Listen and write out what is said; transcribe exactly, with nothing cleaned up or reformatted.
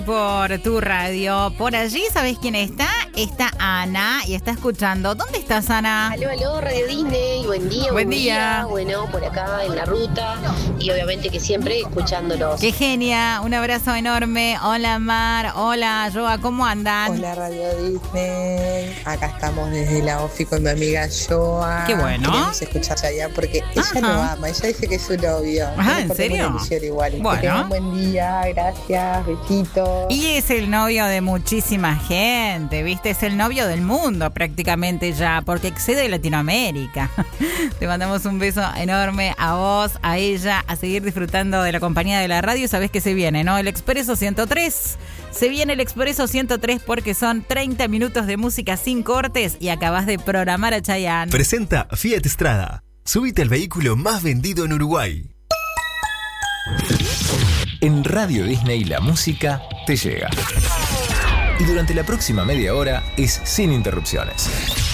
Por tu radio. Por allí, ¿sabés quién está? Está Ana y está escuchando. ¿Dónde estás, Ana? Aló, aló, Radio Disney. Buen día, buen buen día. día. Bueno, por acá en la ruta y obviamente que siempre escuchándolos. ¡Qué genia! Un abrazo enorme. Hola, Mar. Hola, Joa. ¿Cómo andan? Hola, Radio Disney. Acá estamos desde la OFI con mi amiga Joa. ¡Qué bueno! Queremos escucharse allá porque ella Ajá. lo ama. Ella dice que es su novio. Ajá, No ¿en le serio? ponemos ilusión igual. Bueno. Que tengan un buen día. Gracias. Besitos. Y es el novio de muchísima gente, ¿viste? Es el novio del mundo prácticamente ya, porque excede Latinoamérica. Te mandamos un beso enorme a vos, a ella, a seguir disfrutando de la compañía de la radio. Sabés que se viene, ¿no? El Expreso ciento tres. Se viene el Expreso ciento tres porque son treinta minutos de música sin cortes y acabás de programar a Chayanne. Presenta Fiat Strada. Súbite al vehículo más vendido en Uruguay. En Radio Disney la música te llega. Y durante la próxima media hora es sin interrupciones.